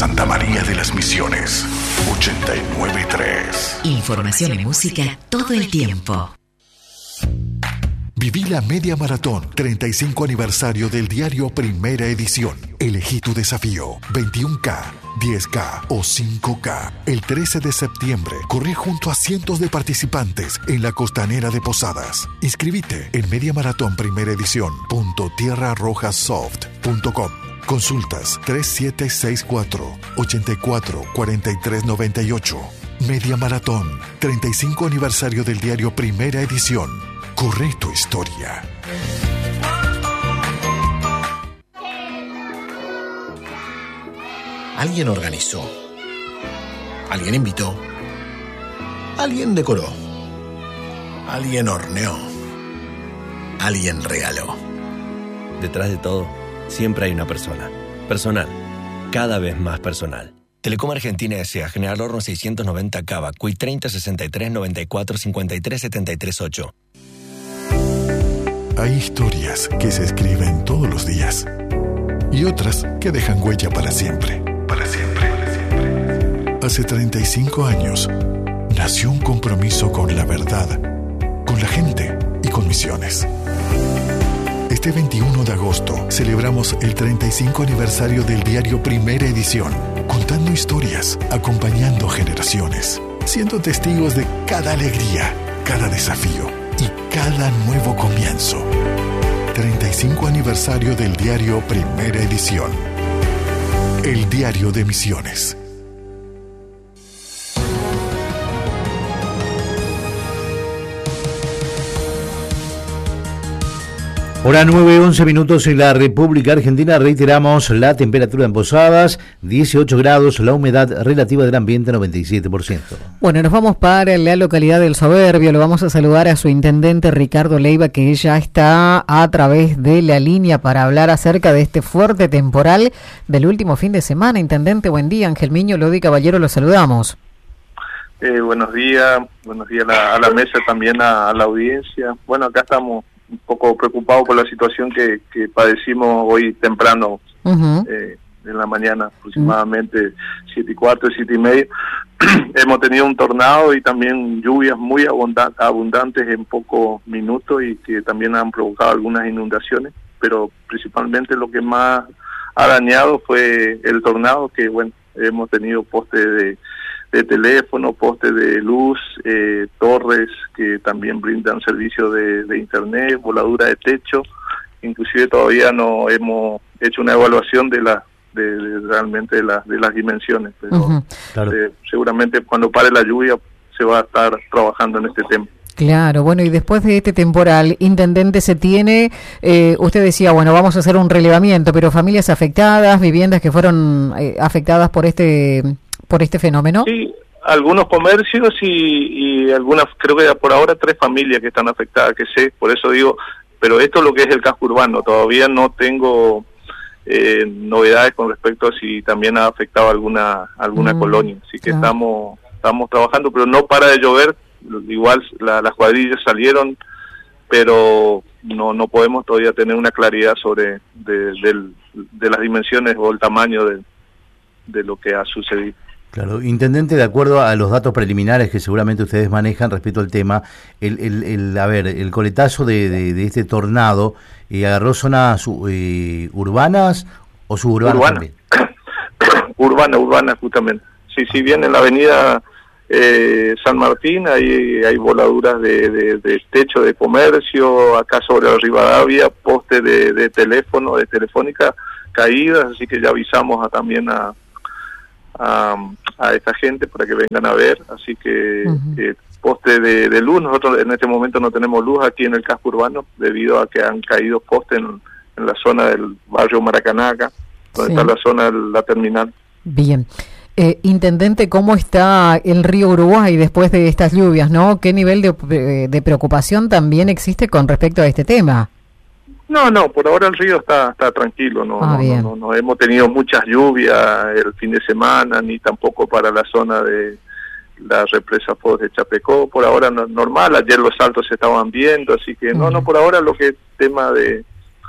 Santa María de las Misiones, 89.3. Información y música todo el tiempo. Viví la Media Maratón, 35 aniversario del diario Primera Edición. Elegí tu desafío, 21K, 10K o 5K. El 13 de septiembre, corrí junto a cientos de participantes en la costanera de Posadas. Inscribite en mediamaratonprimeraedición.tierrarrojasoft.com. Consultas 3764-844398. Media Maratón, 35 aniversario del diario Primera Edición. Corre tu historia. Alguien organizó. Alguien invitó. Alguien decoró. Alguien horneó. Alguien regaló. Detrás de todo, siempre hay una persona. Personal. Cada vez más personal. Telecom Argentina S.A. General Horno 690 Cava. CUI 30 63 94 53 73 8. Hay historias que se escriben todos los días y otras que dejan huella para siempre. Para siempre. Hace 35 años nació un compromiso con la verdad, con la gente y con Misiones. Este 21 de agosto celebramos el 35 aniversario del diario Primera Edición, contando historias, acompañando generaciones, siendo testigos de cada alegría, cada desafío y cada nuevo comienzo. 35 aniversario del diario Primera Edición. El diario de Misiones. Hora 9:11 en la República Argentina. Reiteramos la temperatura en Posadas, 18 grados, la humedad relativa del ambiente 97%. Bueno, nos vamos para la localidad del Soberbio. Lo vamos a saludar a su intendente Ricardo Leiva, que ya está a través de la línea para hablar acerca de este fuerte temporal del último fin de semana. Intendente, buen día. Ángel Miño, Lodi Caballero, los saludamos. Buenos días a la mesa, también a la audiencia. Bueno, acá estamos un poco preocupado por la situación que padecimos hoy temprano, en la mañana, aproximadamente 7:15, 7:30. Hemos tenido un tornado y también lluvias muy abundantes en pocos minutos y que también han provocado algunas inundaciones, pero principalmente lo que más ha dañado fue el tornado, que bueno, hemos tenido postes de teléfono, postes de luz, torres que también brindan servicio de internet, voladura de techo. Inclusive todavía no hemos hecho una evaluación de las dimensiones, pero claro, seguramente cuando pare la lluvia se va a estar trabajando en este tema. Claro, bueno, y después de este temporal, intendente, se tiene, usted decía, bueno, vamos a hacer un relevamiento, pero familias afectadas, viviendas que fueron afectadas por este fenómeno. Sí, algunos comercios y algunas, creo que por ahora 3 familias que están afectadas, que sé, por eso digo, pero esto es lo que es el casco urbano, todavía no tengo novedades con respecto a si también ha afectado alguna colonia, así que estamos trabajando, pero no para de llover, igual las cuadrillas salieron, pero no podemos todavía tener una claridad sobre de las dimensiones o el tamaño de lo que ha sucedido. Claro, intendente, de acuerdo a los datos preliminares que seguramente ustedes manejan respecto al tema, el coletazo de este tornado agarró zonas urbanas o suburbanas también. Urbana justamente. Sí, bien en la avenida San Martín hay voladuras de techo de comercio, acá sobre la Rivadavia, postes de teléfono, de telefónica caídas, así que ya avisamos también a esta gente para que vengan a ver, así que poste de luz, nosotros en este momento no tenemos luz aquí en el casco urbano debido a que han caído postes en la zona del barrio Maracanaca, donde está la zona de la terminal. Bien. Intendente, ¿cómo está el río Uruguay después de estas lluvias, no? ¿Qué nivel de preocupación también existe con respecto a este tema? No, por ahora el río está tranquilo, no hemos tenido muchas lluvias el fin de semana, ni tampoco para la zona de la represa Foz de Chapecó, por ahora normal, ayer los saltos se estaban viendo, así que no, por ahora lo que es tema de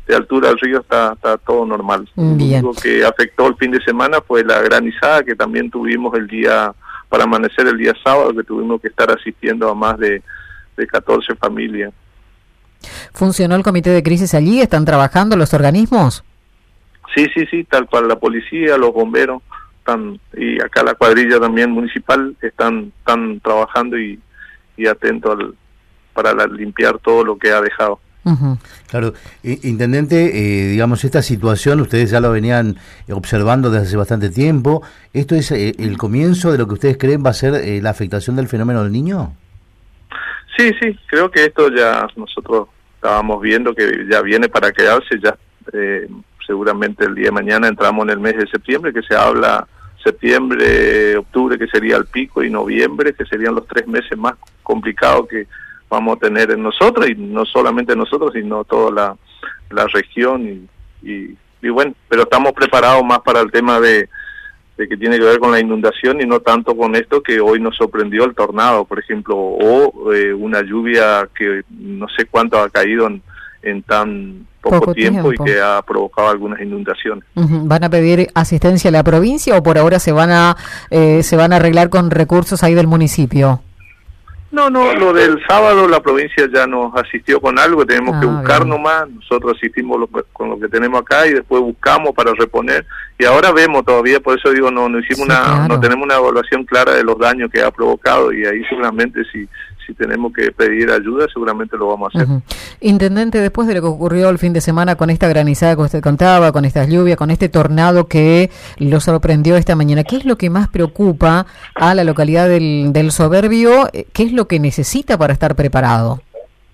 de altura del río está todo normal. Bien. Lo único que afectó el fin de semana fue la granizada que también tuvimos el día, para amanecer el día sábado, que tuvimos que estar asistiendo a más de 14 familias. ¿Funcionó el comité de crisis allí? ¿Están trabajando los organismos? Sí, tal cual, la policía, los bomberos, y acá la cuadrilla también municipal están trabajando y atentos para limpiar todo lo que ha dejado. Uh-huh. Claro, intendente, digamos, esta situación ustedes ya lo venían observando desde hace bastante tiempo. ¿Esto es el comienzo de lo que ustedes creen va a ser la afectación del fenómeno del Niño? Sí, creo que esto ya nosotros estábamos viendo que ya viene para quedarse. Ya seguramente el día de mañana entramos en el mes de septiembre, que se habla septiembre, octubre, que sería el pico, y noviembre, que serían los 3 meses más complicados que vamos a tener en nosotros, y no solamente nosotros, sino toda la región, y bueno, pero estamos preparados más para el tema de que tiene que ver con la inundación y no tanto con esto que hoy nos sorprendió, el tornado, por ejemplo, o una lluvia que no sé cuánto ha caído en tan poco tiempo y que ha provocado algunas inundaciones. Uh-huh. ¿Van a pedir asistencia a la provincia o por ahora se van a arreglar con recursos ahí del municipio? No, lo del sábado la provincia ya nos asistió con algo, tenemos que buscar nomás, nosotros asistimos con lo que tenemos acá y después buscamos para reponer, y ahora vemos todavía, por eso digo, no hicimos no tenemos una evaluación clara de los daños que ha provocado, y ahí seguramente si tenemos que pedir ayuda, seguramente lo vamos a hacer. Uh-huh. Intendente, después de lo que ocurrió el fin de semana con esta granizada que usted contaba, con estas lluvias, con este tornado que lo sorprendió esta mañana, ¿qué es lo que más preocupa a la localidad del Soberbio? ¿Qué es lo que necesita para estar preparado?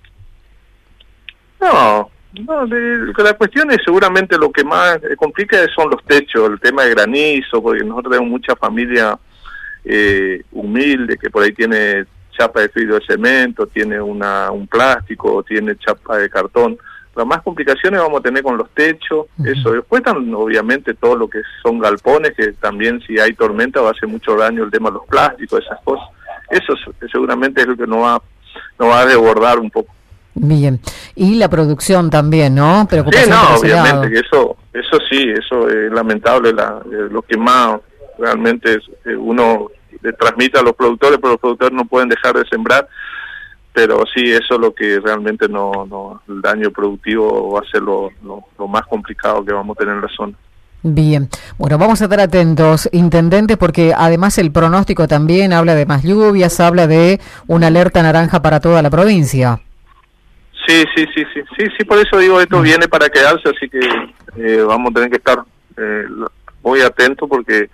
No, la cuestión es seguramente lo que más complica son los techos, el tema de granizo, porque nosotros tenemos mucha familia humilde que por ahí tiene chapa de fibra de cemento, tiene un plástico, tiene chapa de cartón. Las más complicaciones vamos a tener con los techos, eso. Después están obviamente todo lo que son galpones, que también si hay tormenta va a hacer mucho daño el tema de los plásticos, esas cosas. Eso seguramente es lo que nos va a desbordar un poco. Bien. Y la producción también, ¿no? Sí, obviamente, que eso es lamentable, lo que más realmente uno le transmite a los productores, pero los productores no pueden dejar de sembrar, pero sí, eso es lo que realmente el daño productivo va a ser lo más complicado que vamos a tener en la zona. Bien, bueno, vamos a estar atentos, intendente, porque además el pronóstico también habla de más lluvias, habla de una alerta naranja para toda la provincia. Sí, por eso digo, esto viene para quedarse, así que vamos a tener que estar muy atentos, porque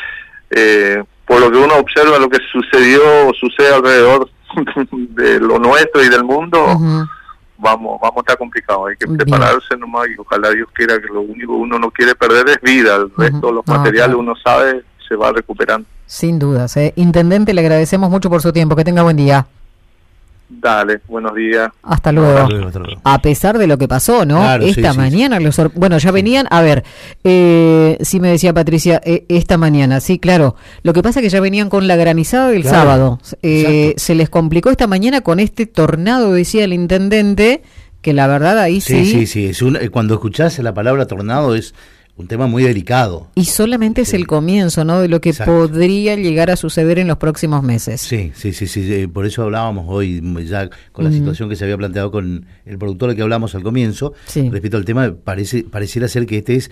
por lo que uno observa, lo que sucede alrededor de lo nuestro y del mundo, uh-huh. vamos a estar complicados, hay que prepararse nomás, y ojalá Dios quiera, que lo único que uno no quiere perder es vida, el resto de los materiales uno sabe, se va recuperando. Sin dudas, Intendente, le agradecemos mucho por su tiempo, que tenga buen día. Dale, buenos días. Hasta luego. Hasta luego. A pesar de lo que pasó, ¿no? Claro, esta mañana, bueno, ya venían, a ver, sí me decía Patricia, esta mañana, sí, claro. Lo que pasa es que ya venían con la granizada del sábado. Se les complicó esta mañana con este tornado, decía el intendente, que la verdad ahí sí. Sí, cuando escuchás la palabra tornado es un tema muy delicado. Y solamente es el comienzo, ¿no?, de lo que podría llegar a suceder en los próximos meses. Sí. Por eso hablábamos hoy, ya con la situación que se había planteado con el productor al que hablamos al comienzo. Sí. Respecto al tema, pareciera ser que este es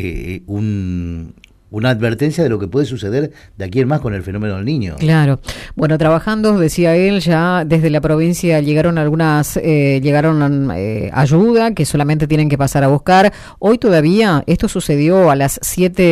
una advertencia de lo que puede suceder de aquí en más con el fenómeno del Niño. Claro. Bueno, trabajando, decía él, ya desde la provincia llegaron ayuda que solamente tienen que pasar a buscar. Hoy todavía, esto sucedió a las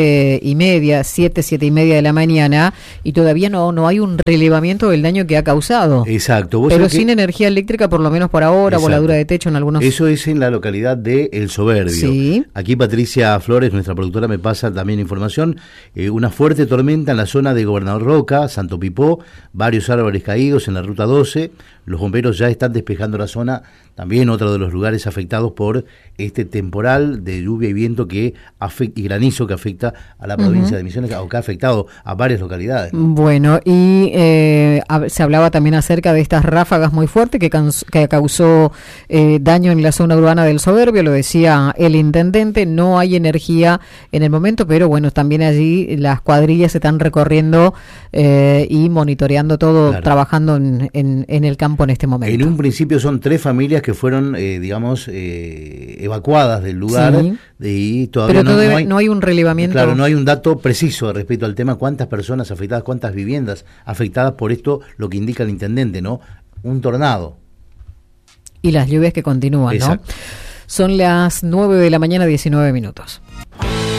7:30 de la mañana, y todavía no hay un relevamiento del daño que ha causado. Exacto. Pero sin energía eléctrica, por lo menos por ahora, voladura de techo en algunos... Eso es en la localidad de El Soberbio. Sí. Aquí Patricia Flores, nuestra productora, me pasa también información. información, una fuerte tormenta en la zona de Gobernador Roca, Santo Pipó, varios árboles caídos en la ruta 12. Los bomberos ya están despejando la zona, también otro de los lugares afectados por este temporal de lluvia y viento y granizo que afecta a la provincia de Misiones, o que ha afectado a varias localidades, ¿no? Bueno, y se hablaba también acerca de estas ráfagas muy fuertes que causó daño en la zona urbana del Soberbio. Lo decía el intendente, no hay energía en el momento, pero bueno, también allí las cuadrillas se están recorriendo y monitoreando todo, claro, trabajando en el campo en este momento. En un principio son 3 familias que fueron, evacuadas del lugar, sí, y todavía no hay un relevamiento. Claro, no hay un dato preciso respecto al tema, cuántas personas afectadas, cuántas viviendas afectadas por esto, lo que indica el intendente, ¿no? Un tornado. Y las lluvias que continúan, exacto, ¿no? Son las 9 de la mañana, 19 minutos.